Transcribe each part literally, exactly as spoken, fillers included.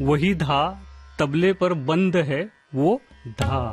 वही धा, तबले पर बंद है वो धा।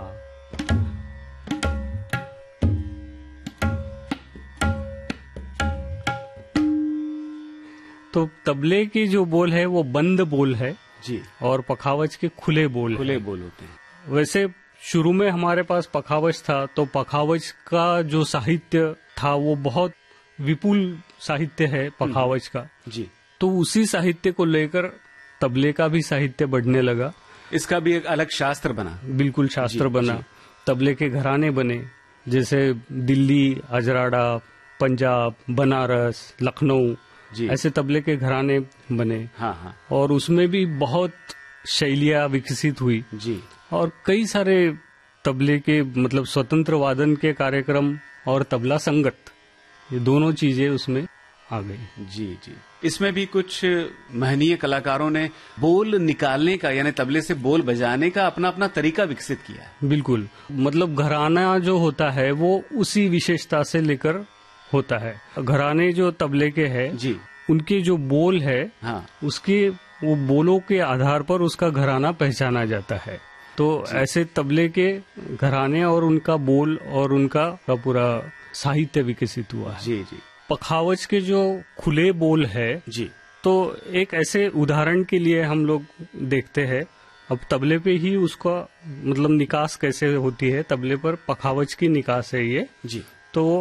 तो तबले की जो बोल है वो बंद बोल है जी, और पखावज के खुले बोल खुले है। बोल होते हैं। वैसे शुरू में हमारे पास पखावज था, तो पखावज का जो साहित्य था वो बहुत विपुल साहित्य है पखावज का जी, तो उसी साहित्य को लेकर तबले का भी साहित्य बढ़ने लगा। इसका भी एक अलग शास्त्र बना। बिल्कुल शास्त्र जी, बना। जी। तबले के घराने बने, जैसे दिल्ली, अजराड़ा, पंजाब, बनारस, लखनऊ, जी, ऐसे तबले के घराने बने। हाँ हाँ और उसमें भी बहुत शैलियां विकसित हुई जी, और कई सारे तबले के मतलब स्वतंत्र वादन के कार्यक्रम और तबला संगत, ये दोनों चीजें उसमें आ गई। जी जी। इसमें भी कुछ महनीय कलाकारों ने बोल निकालने का यानी तबले से बोल बजाने का अपना अपना तरीका विकसित किया है। बिल्कुल, मतलब घराना जो होता है वो उसी विशेषता से लेकर होता है। घराने जो तबले के हैं जी, उनके जो बोल है हाँ, उसके वो बोलों के आधार पर उसका घराना पहचाना जाता है। तो ऐसे तबले के घराने और उनका बोल और उनका का पूरा साहित्य विकसित हुआ है। जी जी पखावज के जो खुले बोल है जी, तो एक ऐसे उदाहरण के लिए हम लोग देखते हैं। अब तबले पे ही उसका मतलब निकास कैसे होती है, तबले पर पखावज की निकास है ये। जी, तो